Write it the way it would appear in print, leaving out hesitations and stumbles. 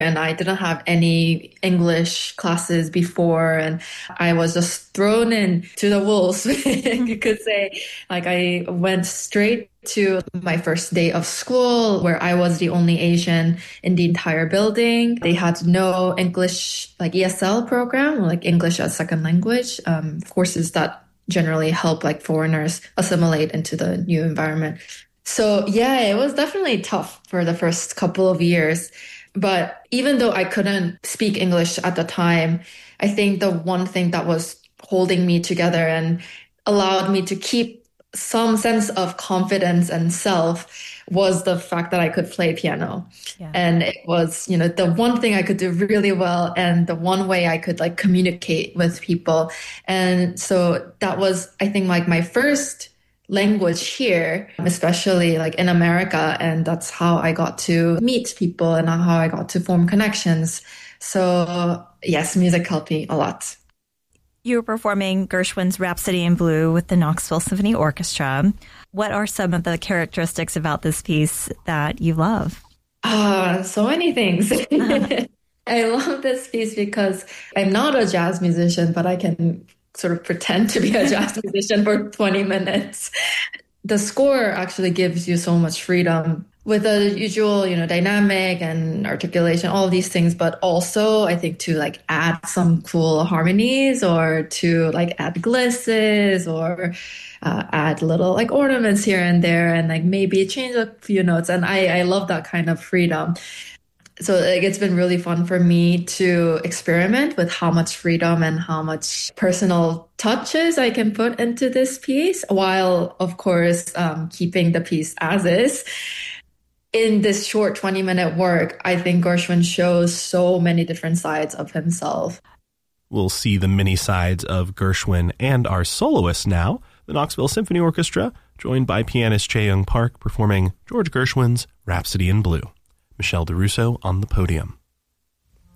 and I didn't have any English classes before, and I was just thrown into the wolves, you could say. Like I went straight to my first day of school where I was the only Asian in the entire building. They had no English, like ESL program, like English as second language, courses that generally help like foreigners assimilate into the new environment. So yeah, it was definitely tough for the first couple of years. But even though I couldn't speak English at the time, I think the one thing that was holding me together and allowed me to keep some sense of confidence and self was the fact that I could play piano. Yeah. And it was, the one thing I could do really well and the one way I could like communicate with people. And so that was, I think, like my first language here, especially like in America. And that's how I got to meet people and how I got to form connections. So yes, music helped me a lot. You were performing Gershwin's Rhapsody in Blue with the Knoxville Symphony Orchestra. What are some of the characteristics about this piece that you love? So many things. I love this piece because I'm not a jazz musician, but I can sort of pretend to be a jazz musician for 20 minutes. The score actually gives you so much freedom with the usual, dynamic and articulation, all of these things, but also I think to like add some cool harmonies or to like add glisses or add little like ornaments here and there and like maybe change a few notes. And I love that kind of freedom. So like, it's been really fun for me to experiment with how much freedom and how much personal touches I can put into this piece while, of course, keeping the piece as is. In this short 20-minute work, I think Gershwin shows so many different sides of himself. We'll see the many sides of Gershwin and our soloist now, the Knoxville Symphony Orchestra, joined by pianist Chae-Young Park performing George Gershwin's Rhapsody in Blue. Michelle DeRusso on the podium.